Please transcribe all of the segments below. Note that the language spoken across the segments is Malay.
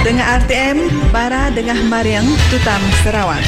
Dengan RTM, Bara Dengah Mariang, Tutam Sarawak.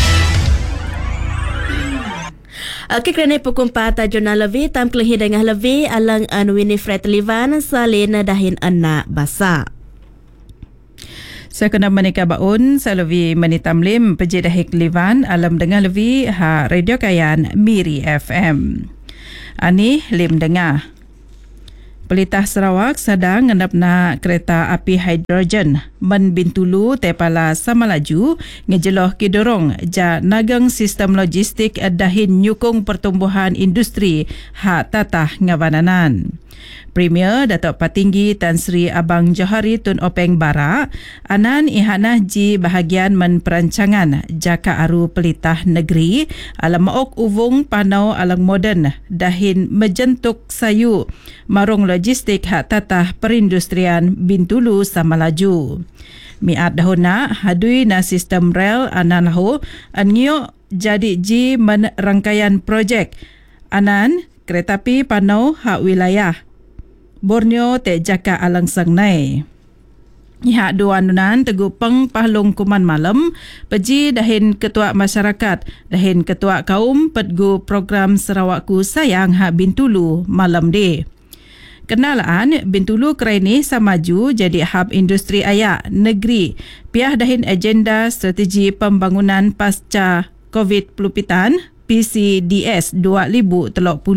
Okey, kerana pukul 4 jurnal lebih, tam kelehi dengan lebih, alang Winifred Livan, salina dahin anak basa. Saya kena menikah baun, saya lebih menitam lim, peji dahik Livan, alam dengar lebih, Radio Kayan, Miri FM. Ani lim dengar. Pelitah Sarawak sedang ngendapna kereta api hidrogen men Bintulu tepala sama laju ngejeloh kidorong ja nagang sistem logistik dahin nyukung pertumbuhan industri hak tatah ngabananan. Premier Datuk Patinggi Tan Sri Abang Johari Tun Openg Bara anan ihanah ji bahagian men perancangan jaka aru pelitah negeri alam maok uvung panau alang moden dahin mejentuk sayu marung logistik hak tatah perindustrian Bintulu sama laju. Miat dahuna hadui na sistem rel anan lahu anyo jadi ji men rangkaian projek anan kereta api panau hak wilayah Borneo te jaka alang sangnai. Ihak dua anunan tegupeng pahlung kuman malam peji dahin ketua masyarakat dahin ketua kaum pedgu program Sarawakku Sayang hak Bintulu malam de. Kenalaan Bintulu kerani samaju jadi hub industri ayak negeri piah dahin agenda strategi pembangunan pasca COVID pelupitan PCDS 2030.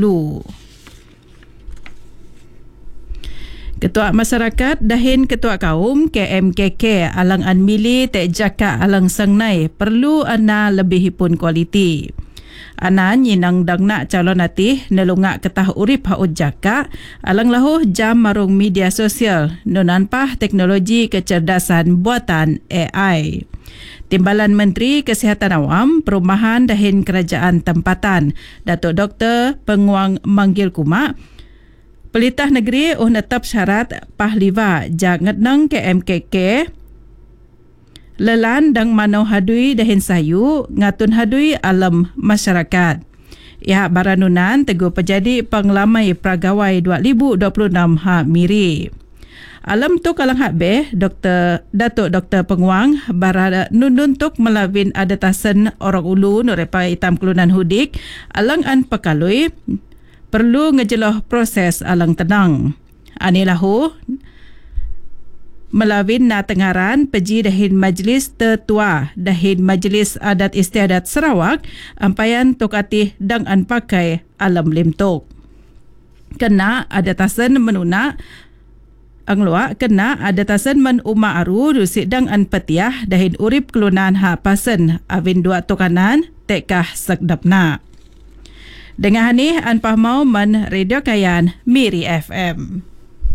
Ketua Masyarakat dahin Ketua Kaum KMKK alang anmili tek jaka alang sangnai perlu ana lebihipun kualiti. Anan yinang dangnak calon atih nelungak ketah urip haut jaka alang lahuh jam marung media sosial nonanpah teknologi kecerdasan buatan AI. Timbalan Menteri Kesihatan Awam, Perumahan dahin Kerajaan Tempatan Datuk Dr. Penguang Manggil Kumak Pelitah negeri netap syarat pahliva jangat nang KMKK lelan dang manau hadui dahin sayu ngatun hadui alam masyarakat. Ia baranunan teguh pejadi penglamai pragawai 2026 hak miri. Alam tu kalang hak beh Datuk Dr. Penguang barada nununtuk melawin adatasen orang ulu norepa hitam kelunan hudik alang an pekalui perlu ngejeloh proses alang tenang. Anilahu melawin na tengaran peji dahin Majlis Tetua dahin Majlis Adat Istiadat Sarawak ampayan tokatih dang an pakai alam limtok. Kena adatasen menuna angluak kena adatasen men umma aru rusik dang an petiah dahin urip kelunan hak pasen avin dua tokanan tekah sekdapna. Dengan ini, anpah mau men Radio Kayan Miri FM.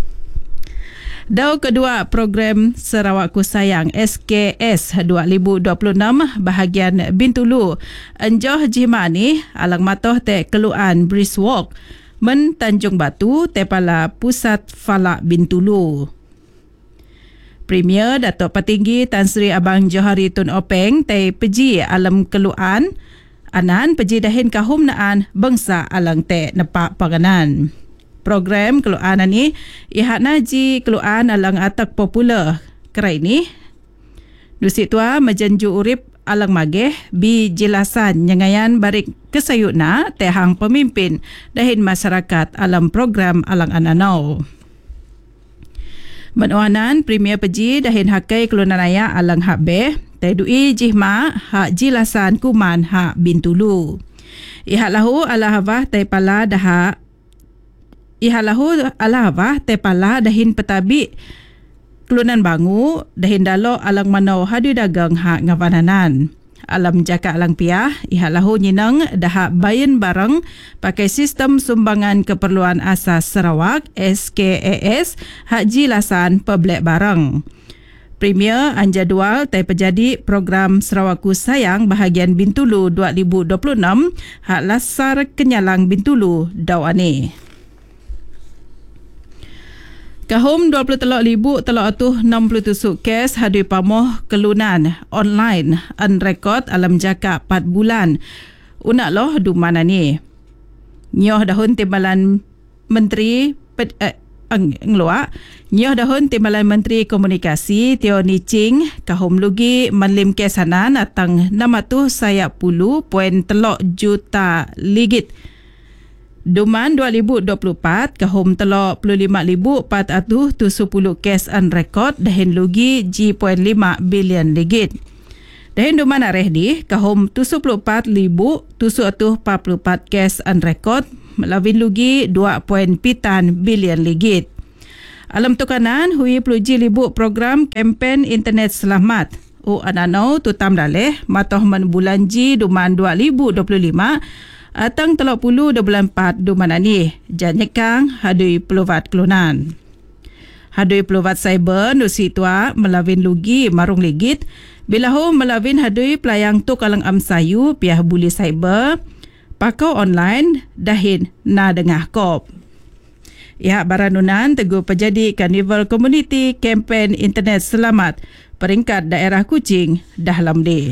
Dau kedua program Sarawakku Sayang SKS 2026 bahagian Bintulu enjoh jimani alang matoh te keluan Brisk Walk men Tanjung Batu tepala Pusat Falak Bintulu. Premier Datuk Patinggi Tan Sri Abang Johari Tun Openg te peji alam keluan anan peji dahin kahum naan bangsa alang te nepak panganan. Program keluan ni ihak naji keluan alang atak popular kerai ni. Dusit tua mejenju urip alang mageh bi jelasan nyengayan barik kesayuna tehang pemimpin dahin masyarakat alam program alang ananau. Menuanan Premier peji dahin hakai kelunan ayak alang hak beh Taidui jihma hak jilasan kuman hak Bintulu. Ihak lahu ala havah taipala daha ihak lahu ala havah taipala dahin petabi kelunan bangu dahin dalo alang manau hadu dagang hak ngavananan. Alam jaka alang piah ihak lahu nyinang daha bayan barang pakai sistem sumbangan keperluan asas Sarawak SKAS hak jilasan peblek barang. Premier anjadual tai pejadi program Sarawakku Sayang bahagian Bintulu 2026 hak lasar kenyalang Bintulu dawane. Kahum 23,367 kes hadui pamoh kelunan online unrekod alam jaka 4 bulan. Unak loh du mana ni? Nyoh dahun timbalan Menteri ngeluak nyoh dahun Timbalan Menteri Komunikasi Teo Ni Ching kahum lugi manlim kesanan atang 610.3 juta ligit. Duman 2024 kahum 35,470 kes on rekod dahin lugi G.5 bilion ligit. Dahin duman areh di kahum 74,744 kes on rekod melawin lugi 2.7 bilion ligit. Alam tukanan hui peluji libu program kempen internet selamat. Anano tutam daleh matoh man bulan Ji duman 2025 atang 30 bulan 4 duman ani. Janyekang hadui peluvat kelunan. Hadui peluvat cyber nusi tua melawin lugi marung ligit. Bilahu melawin hadui pelayang tu kalang amsayu piah buli cyber. Pakau online dahin na dengah kop. Ya baranunan teguh pejadi Carnival Community Kempen Internet Selamat peringkat daerah Kuching dahlam de.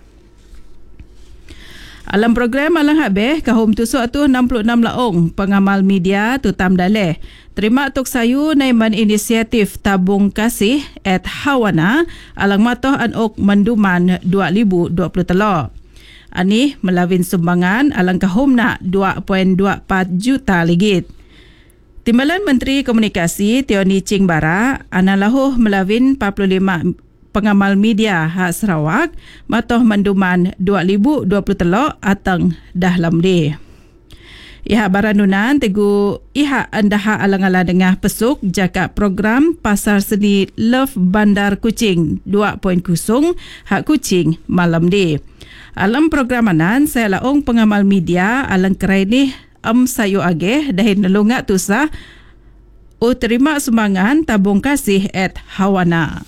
Alam program alang habeh kahum 766 laong pengamal media tutam daleh. Terima tuk sayu naiman inisiatif tabung kasih at Hawana alang matoh anok menduman 2023. Ani melawin sumbangan alang kahum nak 2.24 juta ligit. Timbalan Menteri Komunikasi Teo Ni Ching Bara analahuh melawin 45 pengamal media hak Sarawak matoh menduman 2023 atang dahlam de. Iha baranunan tegu iha andaha alang-alang dengah pesuk jaka program Pasar Seni Love Bandar Kuching 2.0 hak Kuching malam de. Alam programanan saya laong pengamal media alang kerai ni sayu ageh dahin nelunga tusah terima sumbangan tabung kasih at Hawana.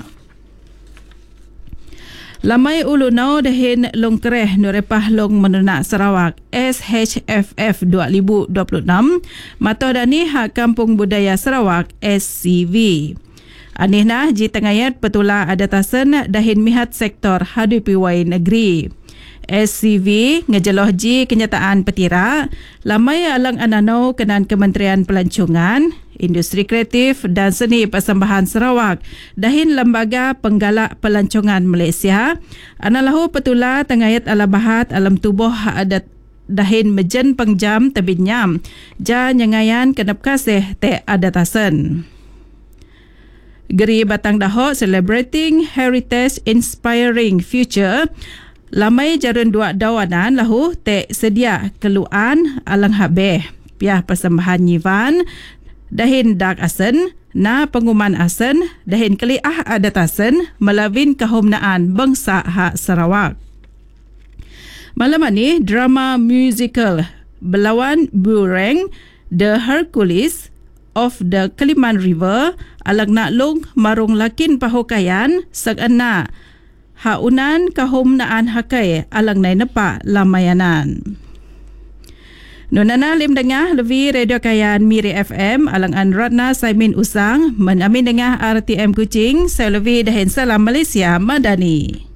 Lamai ulunau dahin longkereh nurepah long menunak Sarawak SHFF 2026 matoh dani hak Kampung Budaya Sarawak SCV. Anih nah ji tengayat petula adatasen dahin mihat sektor hadu piwai negeri. SCV ngejeloh ji kenyataan petira lamai alang anano kenan Kementerian Pelancongan, Industri Kreatif dan Seni Persembahan Sarawak dahin Lembaga Penggalak Pelancongan Malaysia analahhu petula tengayat alabahat alam tubuh adat dahin mejen pengjam tebinyam ja nyengayan kenap kasih te adatasen. Geri Batang Dahok Celebrating Heritage Inspiring Future lamai jarun dua dawanan lahu te sedia keluan alang habeh piah persembahan nyivan dahin dak asen na penguman asen dahin keliah adatasen melawin kahumnaan bangsa hak Sarawak. Malam ini drama musical Belawan Bureng The Hercules of the Keliman River alang naklong marung lakin pahokayan sagana haunan kahumnaan hakai alang nai nepa lamayanan. Nunana lim dengah levi Radio Kayan Miri FM alang an Ratna Saimin Usang menamin dengah RTM Kuching saya levi dahin salam Malaysia Madani.